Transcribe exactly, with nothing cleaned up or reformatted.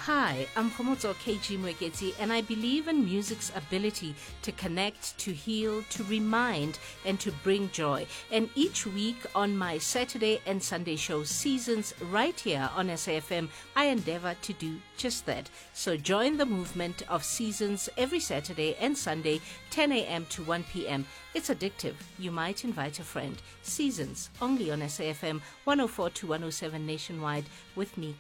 Hi, I'm Khomotso K G Mwekezi, and I believe in music's ability to connect, to heal, to remind, and to bring joy. And each week on my Saturday and Sunday show Seasons right here on S A F M, I endeavor to do just that. So join the movement of Seasons every Saturday and Sunday, ten a.m. to one p.m. It's addictive. You might invite a friend. Seasons, only on S A F M one oh four to one oh seven nationwide with me,